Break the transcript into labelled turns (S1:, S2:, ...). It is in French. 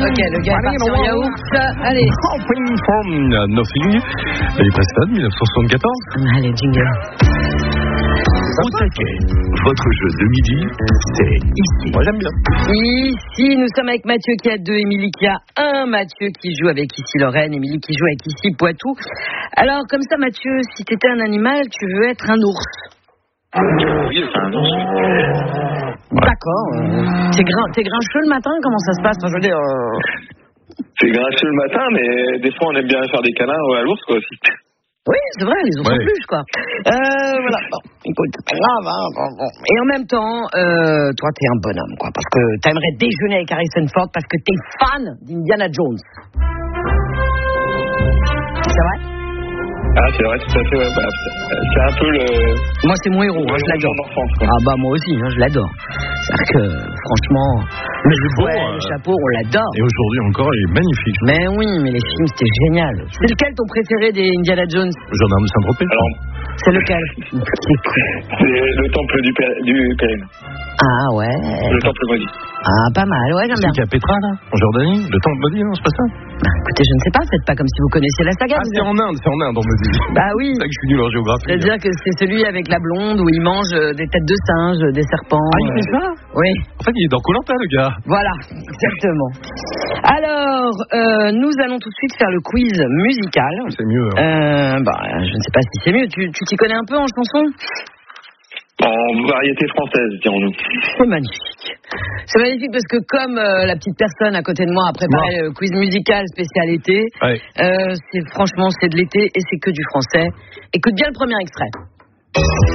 S1: Ok, le gars est parti en yaourt. Allez.
S2: Hopping from Nothing. Elle est précédente, 1974.
S1: Allez, jingle.
S3: Au taquet, votre jeu de midi, c'est ici.
S2: Moi, j'aime bien.
S1: Ici, nous sommes avec Mathieu qui a 2, Émilie qui a 1. Mathieu qui joue avec ici Lorraine, Émilie qui joue avec ici Poitou. Alors, comme ça, Mathieu, si tu étais un animal, tu veux être un ours.
S4: Oui, un ours.
S1: D'accord. T'es grincheux le matin? Comment ça se passe? Enfin, je veux dire...
S4: C'est grincheux le matin, mais des fois, on aime bien faire des câlins à l'ours, quoi, aussi.
S1: Oui, c'est vrai, les ours en plus, quoi. Voilà, bon, écoute, c'est pas grave, hein, bon. Et en même temps, toi, t'es un bonhomme, quoi, parce que t'aimerais déjeuner avec Harrison Ford parce que t'es fan d'Indiana Jones. C'est vrai?
S4: Ah, c'est vrai, tout à fait, ouais. Bah, c'est un peu le...
S1: Moi, c'est mon héros, hein, je l'adore. Ah bah, moi aussi, hein, je l'adore. C'est-à-dire que, franchement, le chapeau, on l'adore.
S2: Et aujourd'hui encore, il est magnifique.
S1: Mais oui, mais les films, c'était génial. C'est lequel ton préféré des Indiana Jones?
S2: Gendarme de Saint-Tropez.
S1: C'est lequel?
S4: C'est le temple du Péril.
S1: Ah ouais.
S4: Le temple maudit.
S1: Ah, pas mal, ouais, j'aime bien.
S2: C'est qu'il y a Petra, là, en Jordanie. Le temple maudit, non, c'est pas ça?
S1: Bah, écoutez, je ne sais pas, faites pas comme si vous connaissiez la saga.
S2: Ah, c'est en Inde, on me dit.
S1: Bah oui.
S2: C'est ça que je suis nul en géographie.
S1: C'est-à-dire que c'est celui avec la blonde où il mange des têtes de singe, des serpents.
S2: Ah, il fait ça?
S1: Oui.
S2: En fait, il est dans Koh-Lanta, le gars.
S1: Voilà, exactement. Alors, nous allons tout de suite faire le quiz musical.
S2: C'est mieux. Hein.
S1: Je ne sais pas si c'est mieux. Tu t'y connais un peu en chanson?
S4: En variété française, dirons-nous.
S1: C'est magnifique. C'est magnifique parce que comme la petite personne à côté de moi a préparé le quiz musical spécial été,
S2: ouais.
S1: c'est de l'été et c'est que du français. Écoute bien le premier extrait.